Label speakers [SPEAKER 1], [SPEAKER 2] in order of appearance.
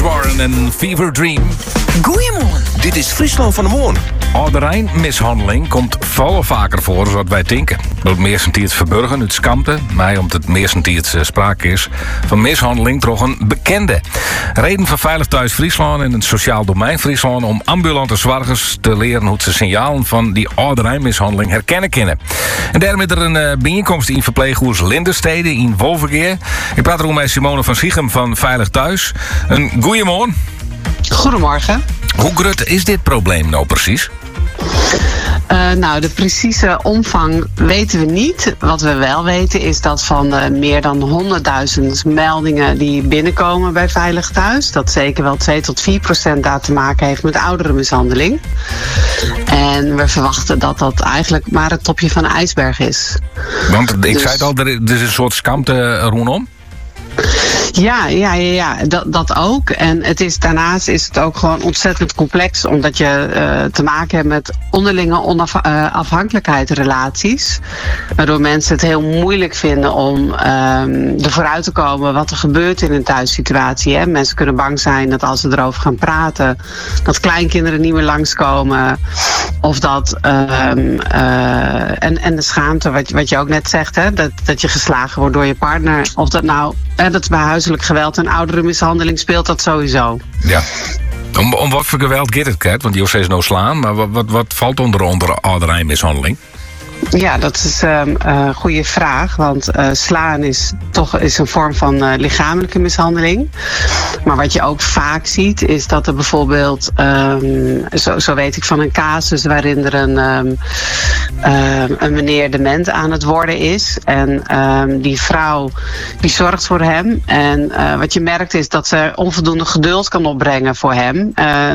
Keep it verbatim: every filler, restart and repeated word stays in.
[SPEAKER 1] Warren en Fever Dream.
[SPEAKER 2] Goeiemorgen.
[SPEAKER 3] Dit is Friesland van de Moorn.
[SPEAKER 1] Ouderijnmishandeling komt veel vaker voor dan wat wij denken. Door het meestentijd verburgen uit schaamte, maar omdat het meestentijd sprake is van mishandeling door een bekende. Reden van Veilig Thuis Friesland en het sociaal domein Friesland om ambulante zorgers te leren hoe ze signalen van die ouderijnmishandeling herkennen kunnen. En daarmee er een uh, bijeenkomst in verpleeghuis Lindenstede in Wolvergeer. Ik praat erom met Simone van Siegem van Veilig Thuis. Een goeiemorgen.
[SPEAKER 4] Goedemorgen.
[SPEAKER 1] Hoe groot is dit probleem nou precies?
[SPEAKER 4] Uh, nou, de precieze omvang weten we niet. Wat we wel weten is dat van uh, meer dan honderdduizend meldingen die binnenkomen bij Veilig Thuis, dat zeker wel twee tot vier procent daar te maken heeft met ouderenmishandeling. En we verwachten dat dat eigenlijk maar het topje van de ijsberg is.
[SPEAKER 1] Want ik
[SPEAKER 4] Dus-
[SPEAKER 1] zei het al, er is een soort schaamte rondom.
[SPEAKER 4] Ja, ja, ja, ja dat, dat ook. En het is, daarnaast is het ook gewoon ontzettend complex, omdat je uh, te maken hebt met onderlinge onafhankelijkheidsrelaties. Waardoor mensen het heel moeilijk vinden om um, ervoor uit te komen wat er gebeurt in een thuissituatie. Hè. Mensen kunnen bang zijn dat als ze erover gaan praten, dat kleinkinderen niet meer langskomen. Of dat, um, uh, en, en de schaamte, wat, wat je ook net zegt, hè, dat, dat je geslagen wordt door je partner. Of dat nou, hè, dat bij huiselijk geweld en ouderenmishandeling speelt, dat sowieso.
[SPEAKER 1] Ja. Om, om wat voor geweld gaat het, Kat? Want José is nou slaan, maar wat, wat, wat valt onder onder ouderijnmishandeling?
[SPEAKER 4] Ja, dat is um, een goede vraag. Want uh, slaan is toch is een vorm van uh, lichamelijke mishandeling. Maar wat je ook vaak ziet, is dat er bijvoorbeeld, um, zo, zo weet ik van een casus waarin er een, um, um, een meneer dement aan het worden is. En um, die vrouw die zorgt voor hem. En uh, wat je merkt is dat ze onvoldoende geduld kan opbrengen voor hem. Uh,